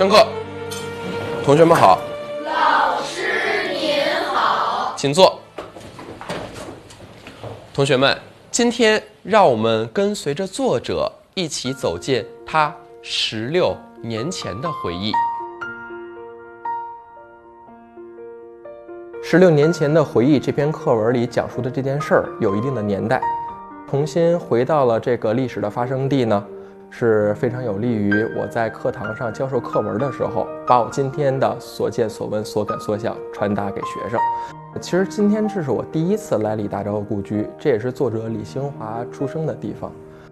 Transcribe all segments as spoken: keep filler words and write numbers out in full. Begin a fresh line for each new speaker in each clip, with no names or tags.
上课，同学们好。
老师您好，
请坐。同学们，今天让我们跟随着作者一起走进他十六年前的回忆。十六年前的回忆这篇课文里讲述的这件事儿有一定的年代，重新回到了这个历史的发生地呢，是非常有利于我在课堂上教授课文的时候，把我今天的所见所闻所感所想传达给学生。其实今天这是我第一次来李大钊故居，这也是作者李兴华出生的地方。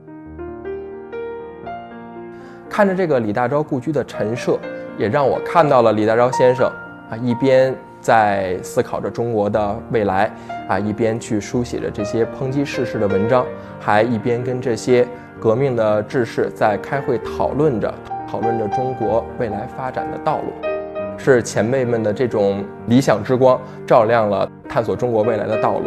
看着这个李大钊故居的陈设，也让我看到了李大钊先生啊，一边在思考着中国的未来啊，一边去书写着这些抨击世事的文章，还一边跟这些革命的志士在开会讨论着讨论着中国未来发展的道路。是前辈们的这种理想之光照亮了探索中国未来的道路。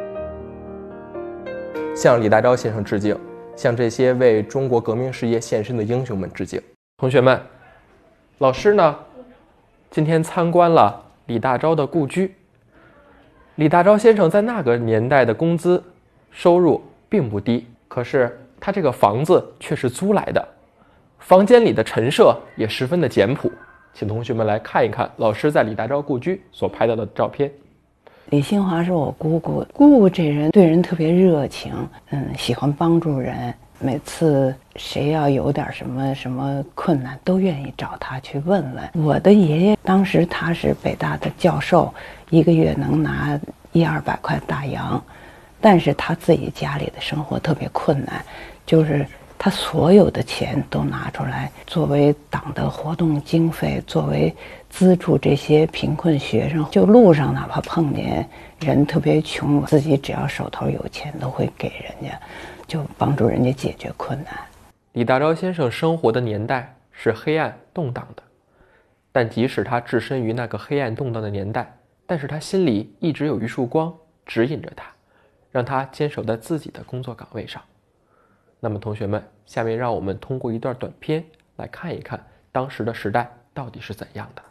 向李大钊先生致敬，向这些为中国革命事业献身的英雄们致敬。同学们，老师呢今天参观了李大钊的故居。李大钊先生在那个年代的工资收入并不低，可是他这个房子却是租来的，房间里的陈设也十分的简朴。请同学们来看一看老师在李大钊故居所拍到的照片。
李兴华是我姑姑，姑姑这人对人特别热情，嗯，喜欢帮助人，每次谁要有点什么什么困难都愿意找他去问问。我的爷爷当时他是北大的教授，一个月能拿一二百块大洋，但是他自己家里的生活特别困难，就是他所有的钱都拿出来作为党的活动经费，作为资助这些贫困学生。就路上哪怕碰见人特别穷，自己只要手头有钱都会给人家，就帮助人家解决困难。
李大钊先生生活的年代是黑暗动荡的，但即使他置身于那个黑暗动荡的年代，但是他心里一直有一束光指引着他，让他坚守在自己的工作岗位上。那么同学们，下面让我们通过一段短片来看一看当时的时代到底是怎样的。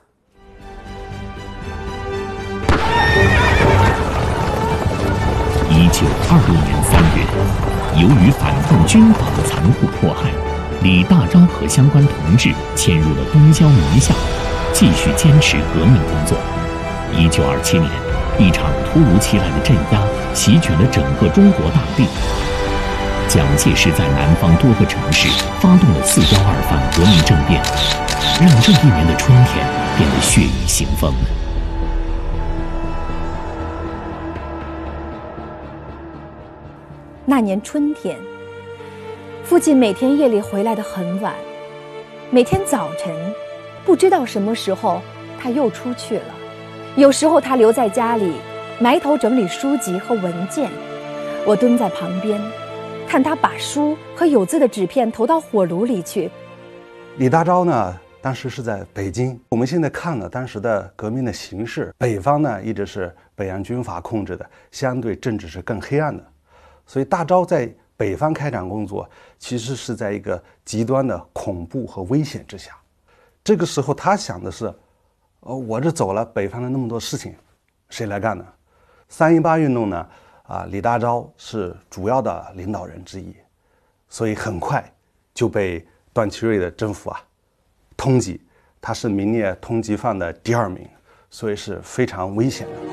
一九二六年三月，由于反动军阀的残酷迫害，李大钊和相关同志迁入了东郊民巷，继续坚持革命工作。一九二七年，一场突如其来的镇压席卷了整个中国大地。蒋介石在南方多个城市发动了四一二反革命政变，让这一年的春天变得血雨腥风。
那年春天，父亲每天夜里回来得很晚，每天早晨不知道什么时候他又出去了，有时候他留在家里埋头整理书籍和文件，我蹲在旁边看他把书和有字的纸片投到火炉里去。
李大钊呢，当时是在北京。我们现在看了当时的革命的形势，北方呢一直是北洋军阀控制的，相对政治是更黑暗的。所以大钊在北方开展工作，其实是在一个极端的恐怖和危险之下。这个时候他想的是，呃，我这走了，北方的那么多事情，谁来干呢？三一八运动呢？啊，李大钊是主要的领导人之一，所以很快就被段祺瑞的政府啊通缉，他是名列通缉犯的第二名，所以是非常危险的。